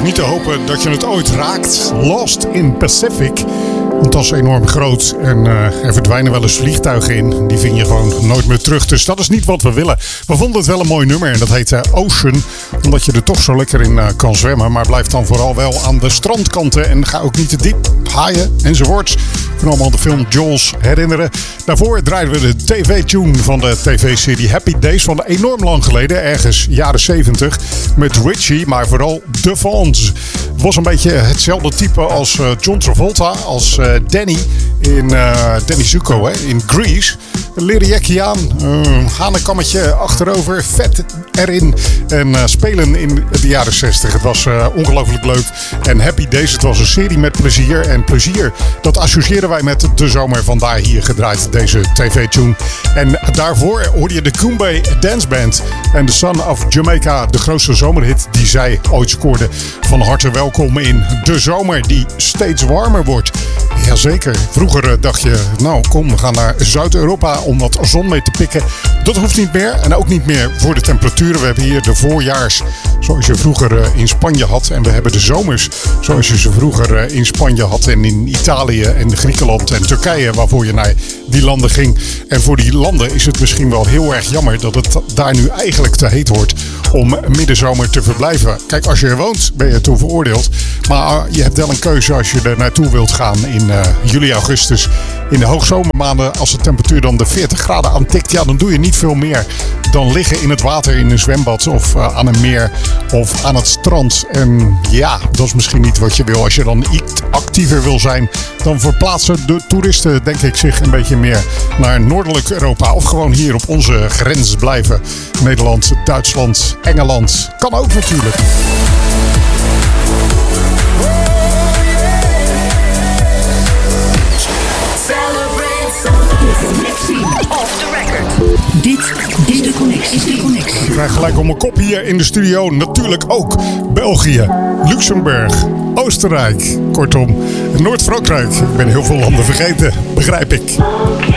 niet te hopen dat je het ooit raakt. Lost in Pacific. Want dat is enorm groot en er verdwijnen wel eens vliegtuigen in. Die vind je gewoon nooit meer terug. Dus dat is niet wat we willen. We vonden het wel een mooi nummer en dat heet Ocean. Omdat je er toch zo lekker in kan zwemmen. Maar blijf dan vooral wel aan de strandkanten. En ga ook niet te diep haaien enzovoorts. Je kan allemaal de film Jaws herinneren. Daarvoor draaiden we de tv-tune van de tv-serie Happy Days van enorm lang geleden. Ergens jaren 70. Met Richie, maar vooral The Fonz. Het was een beetje hetzelfde type als John Travolta, als Danny in Danny Zuko in Grease. Een leren jekje aan, hanenkammetje achterover, vet erin en spelen in de jaren 60. Het was ongelooflijk leuk en Happy Days, het was een serie met plezier. En plezier, dat associëren wij met de zomer, vandaar hier gedraaid deze tv-tune. En daarvoor hoorde je de Goombay Dance Band en The Son of Jamaica, de grootste zomerhit die zij ooit scoorde. Van harte welkom in de zomer die steeds warmer wordt. Jazeker, vroeger dacht je, nou kom, we gaan naar Zuid-Europa om wat zon mee te pikken. Dat hoeft niet meer en ook niet meer voor de temperaturen. We hebben hier de voorjaars zoals je vroeger in Spanje had. En we hebben de zomers zoals je ze vroeger in Spanje had en in Italië en Griekenland en Turkije, waarvoor je naar die landen ging. En voor die landen is het misschien wel heel erg jammer dat het daar nu eigenlijk te heet wordt om middenzomer te verblijven. Kijk, als je er woont ben je toe veroordeeld. Maar je hebt wel een keuze als je er naartoe wilt gaan in juli, augustus. In de hoogzomermaanden, als de temperatuur dan de 40 graden aantikt, ja, dan doe je niet veel meer dan liggen in het water in een zwembad of aan een meer of aan het strand. En ja, dat is misschien niet wat je wil. Als je dan iets actiever wil zijn, dan verplaatsen de toeristen, denk ik, zich een beetje meer naar noordelijk Europa. Of gewoon hier op onze grens blijven. Nederland, Duitsland, Engeland. Kan ook natuurlijk. Dit is de connectie. Ik krijg gelijk om mijn kop hier in de studio. Natuurlijk ook België, Luxemburg, Oostenrijk. Kortom, Noord-Frankrijk. Ik ben heel veel landen vergeten, begrijp ik.